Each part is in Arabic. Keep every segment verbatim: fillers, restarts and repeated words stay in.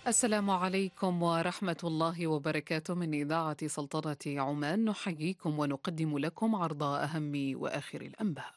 السلام عليكم ورحمة الله وبركاته. من إذاعة سلطنة عمان نحييكم ونقدم لكم عرض أهم وآخر الأنباء.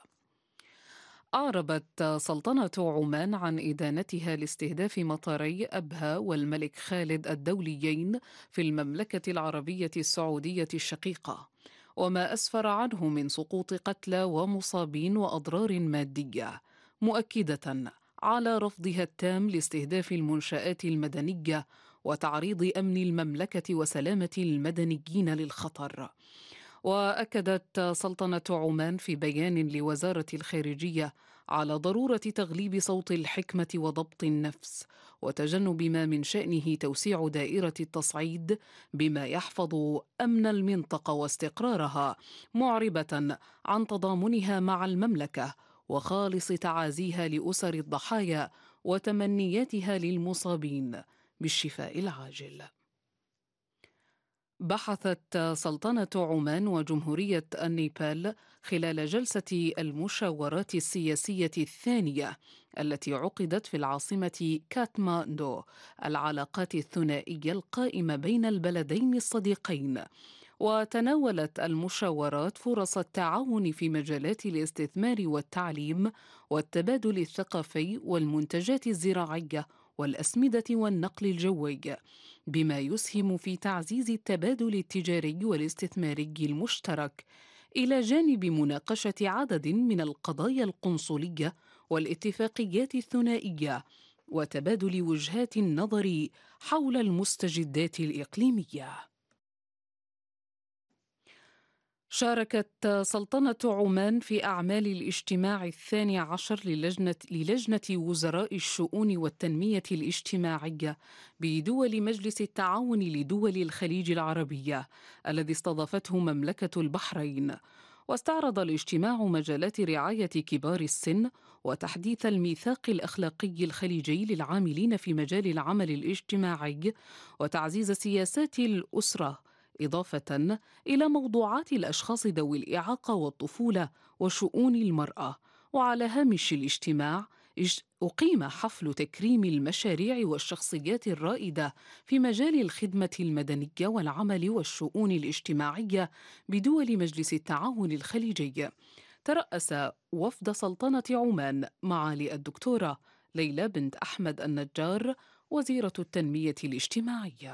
أعربت سلطنة عمان عن إدانتها لاستهداف مطاري أبها والملك خالد الدوليين في المملكة العربية السعودية الشقيقة، وما أسفر عنه من سقوط قتلى ومصابين وأضرار مادية، مؤكدة على رفضها التام لاستهداف المنشآت المدنية وتعريض أمن المملكة وسلامة المدنيين للخطر. وأكدت سلطنة عمان في بيان لوزارة الخارجية على ضرورة تغليب صوت الحكمة وضبط النفس وتجنب ما من شأنه توسيع دائرة التصعيد بما يحفظ أمن المنطقة واستقرارها، معربة عن تضامنها مع المملكة وخالص تعازيها لأسر الضحايا وتمنياتها للمصابين بالشفاء العاجل. بحثت سلطنة عمان وجمهورية النيبال خلال جلسة المشاورات السياسية الثانية التي عقدت في العاصمة كاتماندو العلاقات الثنائية القائمة بين البلدين الصديقين، وتناولت المشاورات فرص التعاون في مجالات الاستثمار والتعليم والتبادل الثقافي والمنتجات الزراعية والأسمدة والنقل الجوي، بما يسهم في تعزيز التبادل التجاري والاستثماري المشترك، إلى جانب مناقشة عدد من القضايا القنصلية والاتفاقيات الثنائية وتبادل وجهات النظر حول المستجدات الإقليمية. شاركت سلطنة عمان في أعمال الاجتماع الثاني عشر للجنة, للجنة وزراء الشؤون والتنمية الاجتماعية بدول مجلس التعاون لدول الخليج العربية الذي استضافته مملكة البحرين. واستعرض الاجتماع مجالات رعاية كبار السن وتحديث الميثاق الأخلاقي الخليجي للعاملين في مجال العمل الاجتماعي وتعزيز سياسات الأسرة، إضافة إلى موضوعات الأشخاص ذوي الإعاقة والطفولة وشؤون المرأة. وعلى هامش الاجتماع أقيم حفل تكريم المشاريع والشخصيات الرائدة في مجال الخدمة المدنية والعمل والشؤون الاجتماعية بدول مجلس التعاون الخليجي. ترأس وفد سلطنة عمان معالي الدكتورة ليلى بنت أحمد النجار وزيرة التنمية الاجتماعية.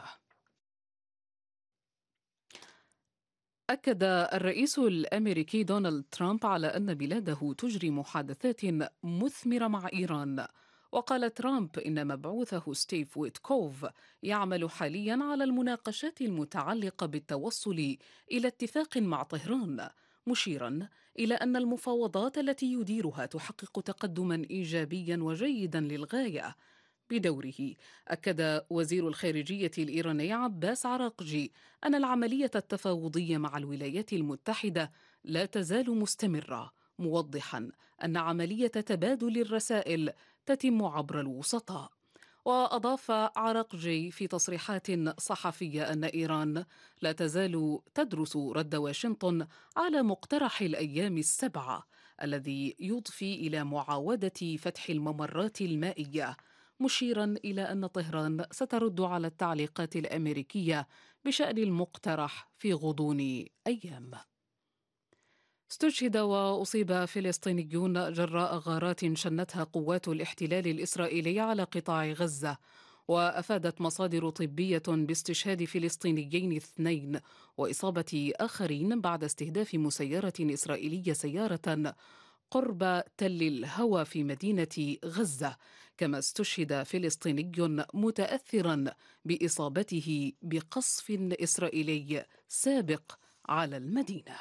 أكد الرئيس الأمريكي دونالد ترامب على أن بلاده تجري محادثات مثمرة مع إيران. وقال ترامب إن مبعوثه ستيف ويتكوف يعمل حاليا على المناقشات المتعلقة بالتوصل إلى اتفاق مع طهران، مشيرا إلى أن المفاوضات التي يديرها تحقق تقدما إيجابيا وجيدا للغاية. بدوره أكد وزير الخارجية الإيراني عباس عراقجي أن العملية التفاوضية مع الولايات المتحدة لا تزال مستمرة، موضحا أن عملية تبادل الرسائل تتم عبر الوسطاء. وأضاف عراقجي في تصريحات صحفية أن إيران لا تزال تدرس رد واشنطن على مقترح الأيام السبعة الذي يضفي إلى معاودة فتح الممرات المائية، مشيرا إلى أن طهران سترد على التعليقات الأمريكية بشأن المقترح في غضون أيام. استشهد وأصيب فلسطينيون جراء غارات شنتها قوات الاحتلال الإسرائيلي على قطاع غزة. وأفادت مصادر طبية باستشهاد فلسطينيين اثنين وإصابة آخرين بعد استهداف مسيرة إسرائيلية سيارة قرب تل الهوى في مدينة غزة. كما استشهد فلسطيني متأثرا بإصابته بقصف إسرائيلي سابق على المدينة.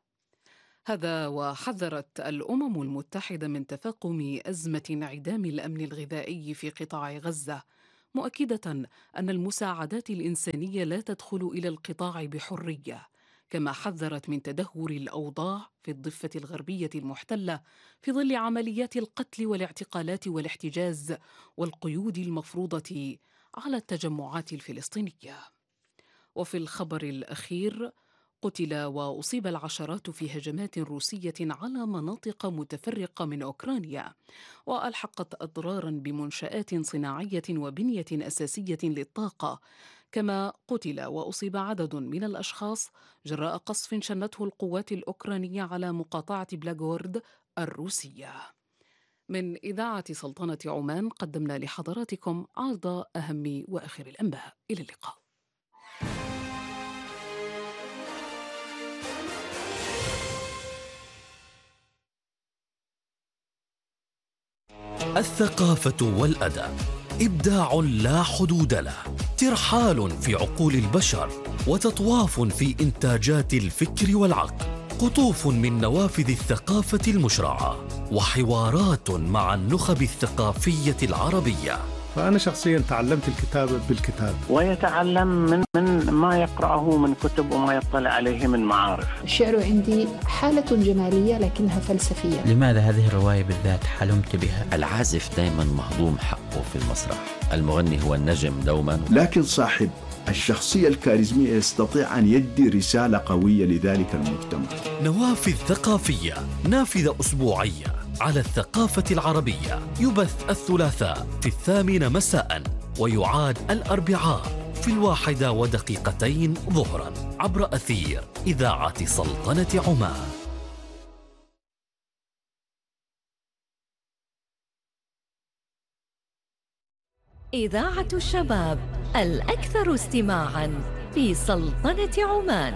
هذا وحذرت الأمم المتحدة من تفاقم أزمة انعدام الأمن الغذائي في قطاع غزة، مؤكدة أن المساعدات الإنسانية لا تدخل إلى القطاع بحرية. كما حذرت من تدهور الأوضاع في الضفة الغربية المحتلة في ظل عمليات القتل والاعتقالات والاحتجاز والقيود المفروضة على التجمعات الفلسطينية. وفي الخبر الأخير، قتل وأصيب العشرات في هجمات روسية على مناطق متفرقة من أوكرانيا، وألحقت أضرارا بمنشآت صناعية وبنية أساسية للطاقة. كما قتل وأصيب عدد من الأشخاص جراء قصف شنته القوات الأوكرانية على مقاطعة بلاغورد الروسية. من إذاعة سلطنة عمان قدمنا لحضراتكم عرض أهم وآخر الأنباء. إلى اللقاء. الثقافة والأدب إبداع لا حدود له، ترحال في عقول البشر وتطواف في إنتاجات الفكر والعقل، قطوف من نوافذ الثقافة المشرعة وحوارات مع النخب الثقافية العربية. فأنا شخصياً تعلمت الكتابة بالكتاب، ويتعلم من من ما يقرأه من كتب وما يطلع عليه من معارف. الشعر عندي حالة جمالية لكنها فلسفية. لماذا هذه الرواية بالذات حلمت بها؟ العازف دائما مهضوم حقه في المسرح، المغني هو النجم دوما، لكن صاحب الشخصية الكاريزمية يستطيع أن يدي رسالة قوية لذلك المجتمع. نوافذ ثقافية، نافذة أسبوعية على الثقافة العربية، يبث الثلاثاء في الثامنة مساء ويعاد الأربعاء في الواحدة ودقيقتين ظهرا عبر أثير إذاعة سلطنة عمان. إذاعة الشباب الأكثر استماعاً في سلطنة عمان.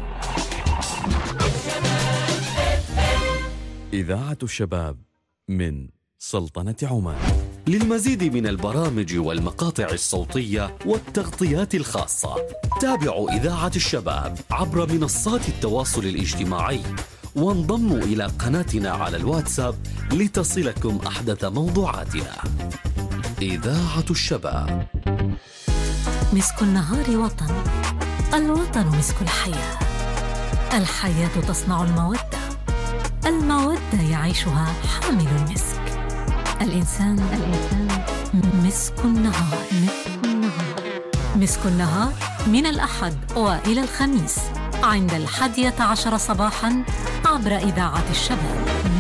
إذاعة الشباب من سلطنة عمان. للمزيد من البرامج والمقاطع الصوتية والتغطيات الخاصة تابعوا إذاعة الشباب عبر منصات التواصل الاجتماعي، وانضموا إلى قناتنا على الواتساب لتصلكم أحدث موضوعاتنا. إذاعة الشباب. مسك النهار وطن، الوطن مسك الحياة، الحياة تصنع المودة، المودة يعيشها حامل المسك. الإنسان الإنسان مسك النهار. مسك النهار مسك النهار من الأحد وإلى الخميس عند الحادية عشر صباحا عبر إذاعة الشباب.